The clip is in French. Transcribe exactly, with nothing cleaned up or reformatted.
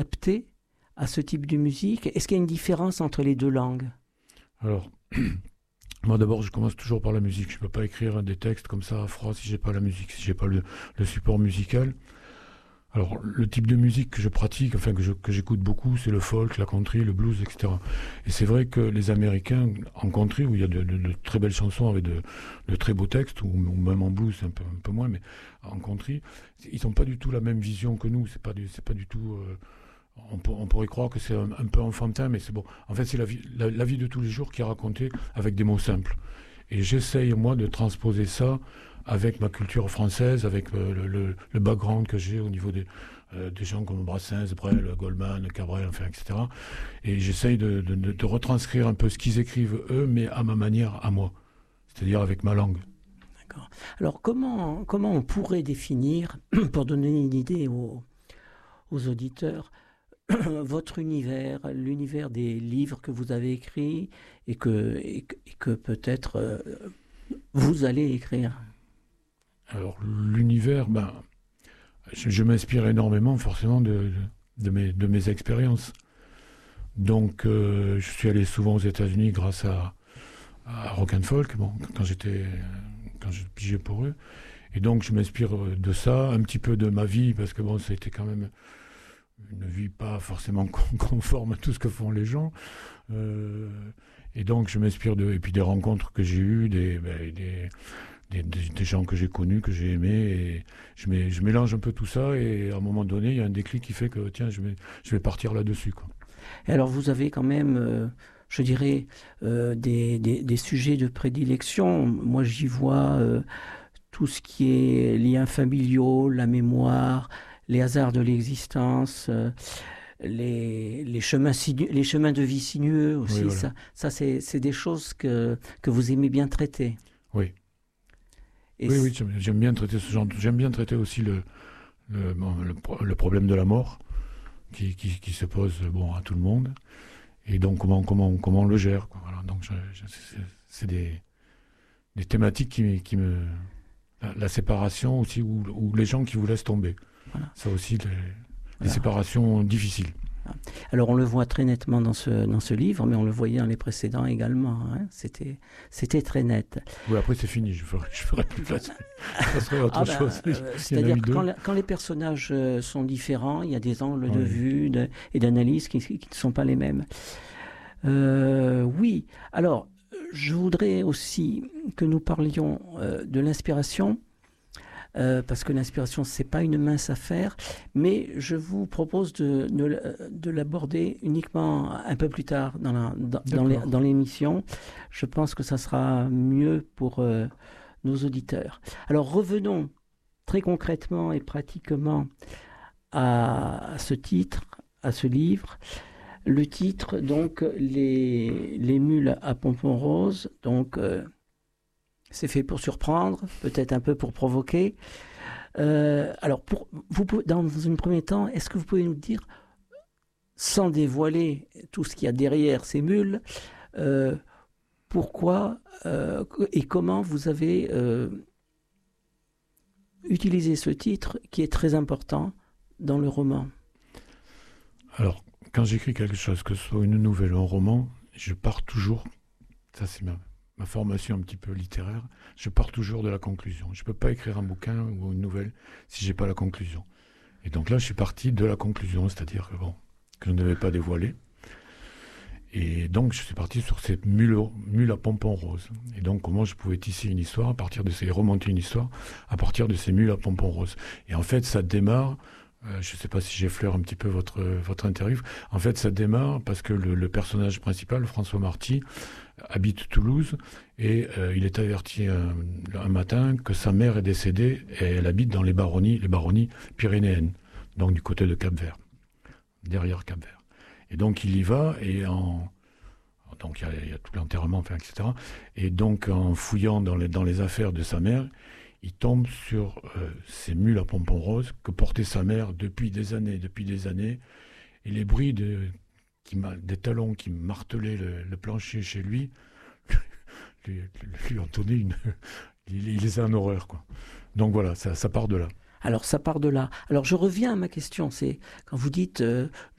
adapté à ce type de musique? Est-ce qu'il y a une différence entre les deux langues? Alors, moi d'abord, je commence toujours par la musique. Je ne peux pas écrire des textes comme ça à froid si j'ai pas la musique, si j'ai pas le, le support musical. Alors, le type de musique que je pratique, enfin que, je, que j'écoute beaucoup, c'est le folk, la country, le blues, et cetera. Et c'est vrai que les Américains, en country, où il y a de, de, de très belles chansons avec de, de très beaux textes, ou, ou même en blues, un peu, un peu moins, mais en country, ils n'ont pas du tout la même vision que nous. C'est pas du, c'est pas du tout. Euh, on, pour, on pourrait croire que c'est un, un peu enfantin, mais c'est bon. En fait, c'est la vie, la, la vie de tous les jours qui est racontée avec des mots simples. Et j'essaye, moi, de transposer ça avec ma culture française, avec euh, le, le, le background que j'ai au niveau des, euh, des gens comme Brassens, Brel, Goldman, Cabrel, enfin, et cetera. Et j'essaye de, de, de retranscrire un peu ce qu'ils écrivent eux, mais à ma manière, à moi. C'est-à-dire avec ma langue. D'accord. Alors, comment, comment on pourrait définir, pour donner une idée aux, aux auditeurs, votre univers, l'univers des livres que vous avez écrits et que, et que, et que peut-être euh, vous allez écrire? Alors, l'univers, ben, je, je m'inspire énormément, forcément, de, de, de mes, de mes expériences. Donc, euh, je suis allé souvent aux États-Unis grâce à, à Rock and Folk, bon, quand j'étais, quand je pigeais pour eux. Et donc, je m'inspire de ça, un petit peu de ma vie, parce que bon, ça a été quand même une vie pas forcément conforme à tout ce que font les gens. Euh, et donc, je m'inspire de, et puis des rencontres que j'ai eues, des, ben, des Des, des, des gens que j'ai connus, que j'ai aimés, et je, mets, je mélange un peu tout ça, et à un moment donné, il y a un déclic qui fait que, tiens, je vais, je vais partir là-dessus, quoi. Et alors, vous avez quand même, euh, je dirais, euh, des, des, des sujets de prédilection. Moi, j'y vois euh, tout ce qui est liens familiaux, la mémoire, les hasards de l'existence, euh, les, les, chemins sinu- les chemins de vie sinueux aussi. Oui, voilà. Ça, ça c'est, c'est des choses que, que vous aimez bien traiter. Oui. Et Oui, c- oui, j'aime, j'aime bien traiter ce genre de- j'aime bien traiter aussi le, le, bon, le, pro- le problème de la mort qui, qui, qui se pose bon, à tout le monde. Et donc, comment, comment, comment on le gère, quoi. Voilà. Donc, je, je- c'est, c'est des, des thématiques qui, qui me. La, la séparation aussi, ou, ou les gens qui vous laissent tomber. voilà. Ça aussi, les, les Voilà. séparations difficiles. Alors on le voit très nettement dans ce, dans ce livre, mais on le voyait dans les précédents également. Hein. C'était, c'était très net. Oui, après, c'est fini. Je ferai, je ferai plus place. Je passerai à autre Ah ben, chose. euh, Il y en a c'est-à-dire eu que deux. quand, la- quand les personnages euh, sont différents, il y a des angles de Oui. vue de- et d'analyse qui, qui ne sont pas les mêmes. Euh, oui, alors je voudrais aussi que nous parlions euh, de l'inspiration. Euh, parce que l'inspiration, c'est pas une mince affaire, mais je vous propose de, de, de l'aborder uniquement un peu plus tard dans, la, dans, dans, les, D'accord. dans l'émission. Je pense que ça sera mieux pour euh, nos auditeurs. Alors revenons très concrètement et pratiquement à, à ce titre, à ce livre. Le titre, donc, les, les mules à pompons roses, donc... Euh, c'est fait pour surprendre, peut-être un peu pour provoquer. Euh, alors, pour, vous pouvez, dans un premier temps, est-ce que vous pouvez nous dire, sans dévoiler tout ce qu'il y a derrière ces mules, euh, pourquoi euh, et comment vous avez euh, utilisé ce titre qui est très important dans le roman? Alors, quand j'écris quelque chose, que ce soit une nouvelle ou un roman, je pars toujours, ça c'est ma, ma formation un petit peu littéraire, je pars toujours de la conclusion. Je ne peux pas écrire un bouquin ou une nouvelle si j'ai pas la conclusion. Et donc là, je suis parti de la conclusion, c'est-à-dire que bon, que je ne devais pas dévoiler. Et donc, je suis parti sur cette mule, mule à pompons roses. Et donc, comment je pouvais tisser une histoire à partir de ces, remonter une histoire à partir de ces mules à pompons roses. Et en fait, ça démarre. Euh, je ne sais pas si j'effleure un petit peu votre, votre interview. En fait, ça démarre parce que le, le personnage principal, François Marty, habite Toulouse et euh, il est averti un, un matin que sa mère est décédée et elle habite dans les baronnies, les baronnies pyrénéennes, donc du côté de Cap-Vert, derrière Cap-Vert. Et donc il y va et en... Donc il y a, il y a tout l'enterrement, enfin, et cetera. Et donc en fouillant dans les, dans les affaires de sa mère, il tombe sur euh, ces mules à pompons roses que portait sa mère depuis des années, depuis des années. Et les bruits de, qui, des talons qui martelaient le, le plancher chez lui, lui, lui ont donné une... Il, il les a en horreur, quoi. Donc voilà, ça, ça part de là. Alors ça part de là. Alors je reviens à ma question, c'est quand vous dites euh,